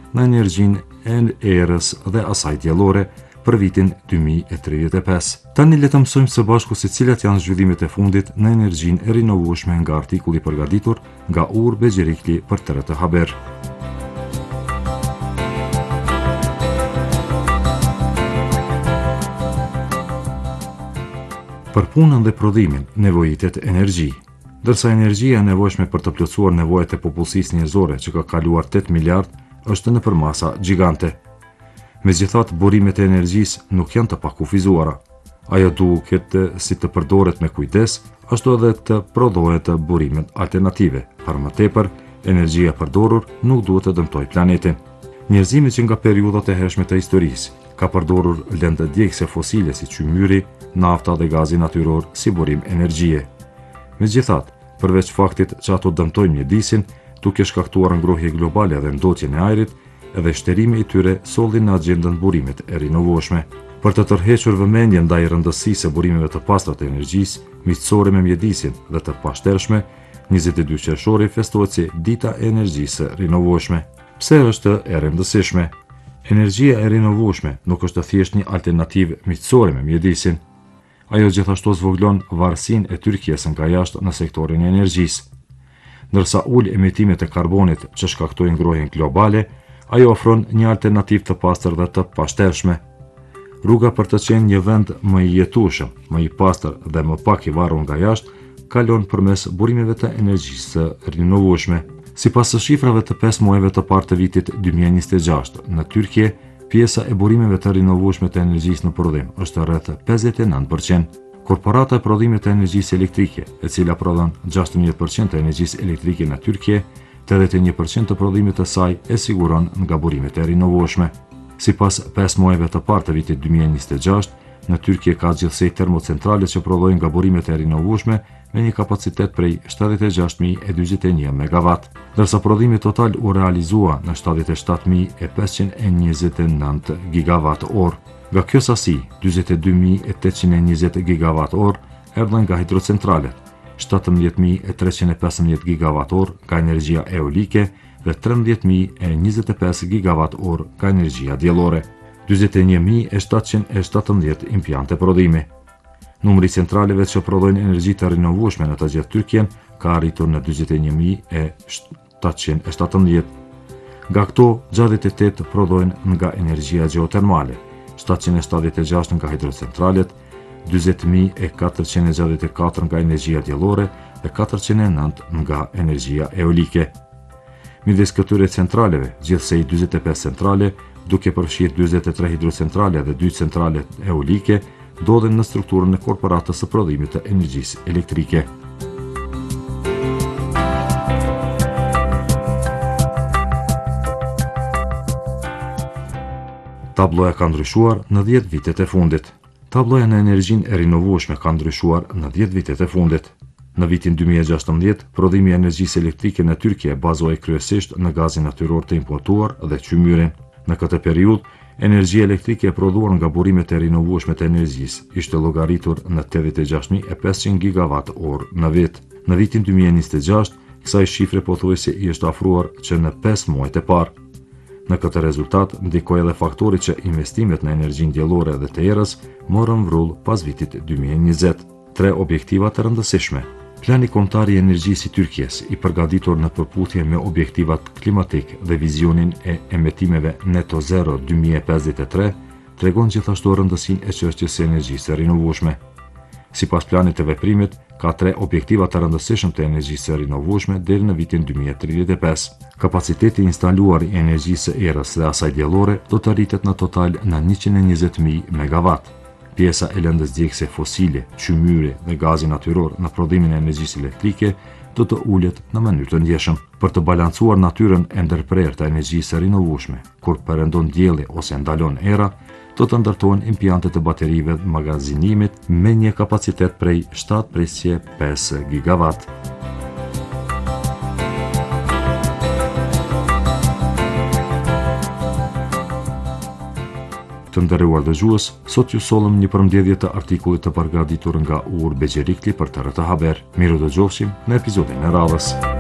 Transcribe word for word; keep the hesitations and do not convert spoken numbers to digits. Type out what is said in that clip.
në energjinë e erës dhe asaj diellore për vitin dy mijë e tridhjetë e pesë. Tani le të mësojmë së bashku se cilat janë zhvillimet e fundit në energjinë e rinovueshme nga artikulli i përgatitur nga Uğur Becerikli për T R T Haber. Për punën dhe prodhimin nevojitet energji. Ndërsa energjia e nevojshme për të plotësuar nevojat e popullsisë njerëzore që ka kaluar tetë miliard është nëpër masa gjigante. Megjithatë, burimet e energjisë nuk janë të pakufizuara. Ajo duhet si të përdoret me kujdes, ashtu edhe të prodhohet burimet alternative. Për më tepër, energjia e përdorur nuk duhet të dëmtojë planetin. Njerëzimi që nga periudhat e hershme të historisë ka përdorur lëndë djegëse fosile si qymyri, nafta dhe gazi natyror si burim energjie. Megjithatë, përveç faktit që ato dëmtojnë mjedisin, duke shkaktuar ngrohje globale dhe ndotjen e ajrit, edhe shterimi i tyre sollin në agjendën burimet e rinovueshme. Për të tërhequr vëmendjen ndaj rëndësisë së burimeve të pastra të energjisë, miqësore me mjedisin dhe të pashtershme, njëzet e dy qershori festohet si Dita e Energjisë Rinovueshme. Pse është e rëndësishme? Energjia e rinovueshme nuk është thjesht një alternativë miqësore me mjedisin. Ajo gjithashtu zvoglon varësinë e Turqisë nga jashtë në sektorin e energjisë. Ndërsa ul emitimet e karbonit që shkaktojnë ngrohjen globale, ajo ofron një alternativë të pastër dhe të pashtershme. Rruga për të qenë një vend më i jetueshëm, më i pastër dhe më pak i varur nga jashtë, kalon përmes burimeve të energjisë rinovueshme. Sipas së shifrave të pesë muajve të parë të vitit dy mijë e njëzet e gjashtë, në Turqi, pjesa e burimeve të rinovueshme të energjisë në prodhim është rreth pesëdhjetë e nëntë përqind. Korporata e prodhimit të energjisë elektrike, e cila prodhon gjashtëmbëdhjetë përqind të energjisë elektrike në Turqi, tetëdhjetë e një përqind të prodhimit të saj e siguron nga burimet e rinovueshme. Sipas pesë muajve të parë të vitit dy mijë e njëzet e gjashtë, në Turqi ka gjithsej termocentrale që prodhojnë nga burimet e rinovueshme me një kapacitet prej shtatëdhjetë e gjashtë mijë e dyqin e një megawatt, ndërsa prodhimi total u realizua në shtatëdhjetë e shtatë mijë e pesëqind e njëzet e nëntë gigawatt orë. Nga kjo sasi, dyqin e dy mijë e tetëqind e njëzet gigawatt orë erdhën nga hidrocentralet, shtatëmbëdhjetë mijë e treqind e pesëmbëdhjetë gigawatt orë nga energjia eolike dhe trembëdhjetë mijë e njëzet e pesë gigawatt orë nga energjia diellore. dyqin e një mijë e shtatëqind e shtatëmbëdhjetë impjante prodhimi. Numri i centraleve që prodhojnë energji të rinovueshme në të gjithë Turqin ka arritur në dyqin e një mijë e shtatëqind e shtatëmbëdhjetë. Nga këto, gjashtëdhjetë e tetë prodhojnë nga energjia gjeotermale, shtatëqind e shtatëdhjetë e gjashtë nga hidrocentralet, dyqin mijë e katërqind e gjashtëdhjetë e katër nga energjia diellore dhe katërqind e nëntë nga energjia eolike. Midis këtyre centraleve, gjithsej dyqin e pesë centrale, duke përfshirë dyqin e tre hidrocentrale dhe dy centrale eolike, ndodhen në strukturën e korporatës së prodhimit të energjisë elektrike. Tabloja ka ndryshuar në dhjetë vitet e fundit. Tabloja në energjinë e rinovueshme ka ndryshuar në dhjetë vitet e fundit. Në vitin dy mijë e gjashtëmbëdhjetë, prodhimi i energjisë elektrike në Turqi bazohej kryesisht në gazin natyror të importuar dhe qymyrin. Në këtë periudhë, energjia elektrike e prodhuar nga burimet e rinovueshme të energjisë ishte llogaritur në tetëdhjetë e gjashtë mijë e pesëqind gigawatt orë në vit. Në vitin dy mijë e njëzet e gjashtë, kësaj shifre pothuajse i është afruar që në pesë muajt e parë. Në këtë rezultat ndikoi edhe faktori që investimet në energjinë diellore dhe të erës morën vrull pas vitit dy mijë e njëzet. Tre objektiva të rëndësishme. Plani kombëtar i energjisë i Turqisë, i përgatitur në përputhje me objektivat klimatik dhe vizionin e emitimeve neto zero dy mijë e pesëdhjetë e tre, tregon gjithashtu rëndësinë e çështjes së energjisë rinovueshme. Sipas planit të veprimit, ka tre objektiva të rëndësishëm të energjisë rinovueshme deri në vitin dy mijë e tridhjetë e pesë. Kapaciteti instaluar i energjisë së erës dhe asaj diellore do të rritet në total në njëqind e njëzet mijë megawatt. Pjesa e lëndës djegëse fosile, qymyri dhe gazi natyror në prodhimin e energjisë elektrike do të ulet në mënyrë të ndjeshëm. Për të balancuar natyrën e ndërprerë të energjisë rinovueshme, kur perëndon dielli ose ndalon era, do të ndërtohen impjante të baterive të magazinimit me një kapacitet prej shtatë presje pesë gigawatt. Të nderuar dëgjues, sot ju sollëm një përmbledhje të artikullit të përgatitur nga Uğur Becerikli për T R T Haber. Miru dëgjofshim në episodin e radhës.